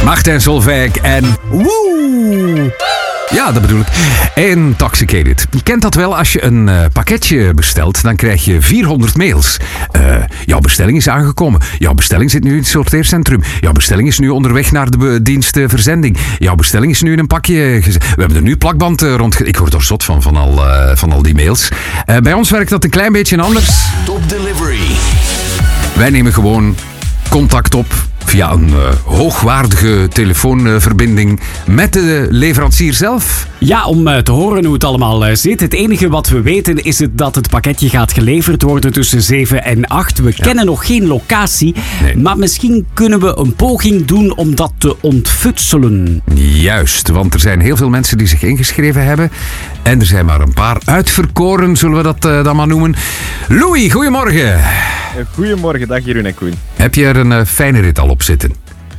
Martijn Solveig en woe! Ja, dat bedoel ik. Intoxicated. Je kent dat wel, als je een pakketje bestelt, dan krijg je 400 mails. Jouw bestelling is aangekomen. Jouw bestelling zit nu in het sorteercentrum. Jouw bestelling is nu onderweg naar de dienst verzending. Jouw bestelling is nu in een pakje gezet. We hebben er nu plakband rond. Ik word er zot van al die mails. Bij ons werkt dat een klein beetje anders. Top Delivery. Wij nemen gewoon contact op via een hoogwaardige telefoonverbinding met de leverancier zelf. Ja, om te horen hoe het allemaal zit. Het enige wat we weten is dat het pakketje gaat geleverd worden tussen 7 en 8. We kennen nog geen locatie, maar misschien kunnen we een poging doen om dat te ontfutselen. Juist, want er zijn heel veel mensen die zich ingeschreven hebben. En er zijn maar een paar uitverkoren, zullen we dat dan maar noemen. Louis, goedemorgen. Goedemorgen, dag Jeroen en Koen. Heb je er een fijne rit al op zitten?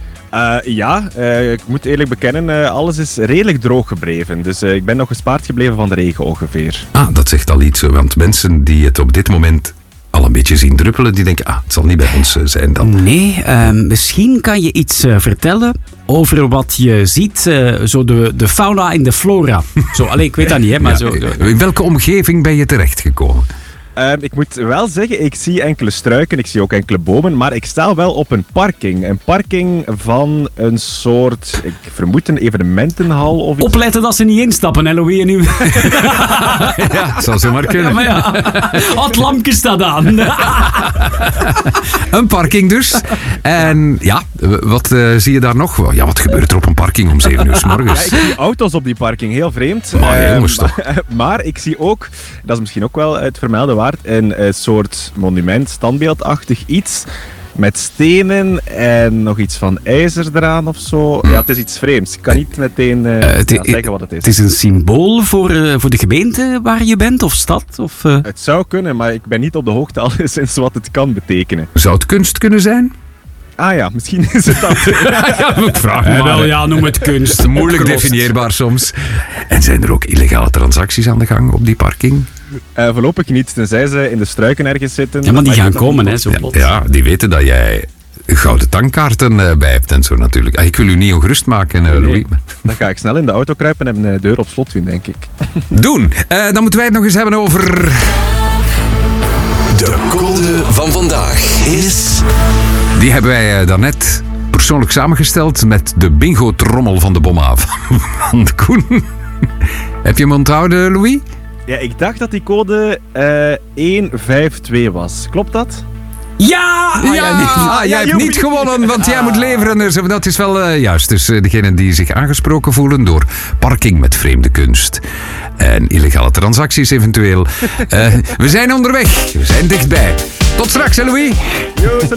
Ik moet eerlijk bekennen, alles is redelijk droog gebleven. Dus ik ben nog gespaard gebleven van de regen ongeveer. Dat zegt al iets, want mensen die het op dit moment al een beetje zien druppelen, die denken, het zal niet bij ons zijn dan. Nee, misschien kan je iets vertellen over wat je ziet, zo de fauna en de flora. Ik weet dat niet, hè, maar In welke omgeving ben je terechtgekomen? Ik moet wel zeggen, ik zie enkele struiken, ik zie ook enkele bomen, maar ik sta wel op een parking. Een parking van een soort, ik vermoed een evenementenhal of iets. Opletten dat ze niet instappen, hè, Louis en u. Ja, dat zou zomaar kunnen. Het lampje staat aan. Een parking dus. En ja, wat zie je daar nog? Ja, wat gebeurt er op een parking om 7 uur 's morgens? Ik zie auto's op die parking, heel vreemd. Maar jongens toch. Maar ik zie ook, dat is misschien ook wel het vermelden waard, een soort monument, standbeeldachtig iets met stenen en nog iets van ijzer eraan of zo. Ja, het is iets vreemds. Ik kan niet meteen zeggen wat het is. Het is een symbool voor de gemeente waar je bent, of stad? Of, Het zou kunnen, maar ik ben niet op de hoogte alleszins wat het kan betekenen. Zou het kunst kunnen zijn? Ja, misschien is het dat. Ja, ik vraag me maar. Ja, noem het kunst. Moeilijk definieerbaar soms. En zijn er ook illegale transacties aan de gang op die parking? Voorlopig niet, tenzij ze in de struiken ergens zitten. Ja, maar die gaan komen, hè, zo plots. Ja, die weten dat jij gouden tankkaarten bij hebt en zo natuurlijk. Ik wil u niet ongerust maken, Louis. Nee, dan ga ik snel in de auto kruipen en de deur op slot doen, denk ik. Doen. Dan moeten wij het nog eens hebben over... De code van vandaag is... Die hebben wij daarnet persoonlijk samengesteld met de bingo-trommel van de Bomma van de Koen. Heb je hem onthouden, Louis? Ja, ik dacht dat die code 152 was. Klopt dat? Ja! Jij hebt niet gewonnen, want jij moet leveren. Dus dat is wel juist. Dus degenen die zich aangesproken voelen door parking met vreemde kunst en illegale transacties eventueel. We zijn onderweg. We zijn dichtbij. Tot straks, hè, Louis? Jo,